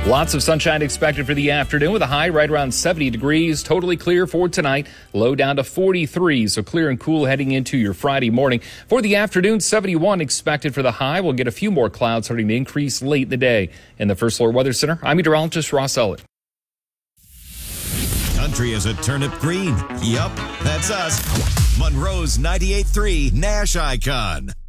Lots of sunshine expected for the afternoon with a high right around 70 degrees. Totally clear for tonight. Low down to 43, so clear and cool heading into your Friday morning. For the afternoon, 71 expected for the high. We'll get a few more clouds starting to increase late in the day. In the First Floor Weather Center, I'm meteorologist Ross Elliott. Country is a turnip green. Yup, that's us. Monroe's 98.3 Nash Icon.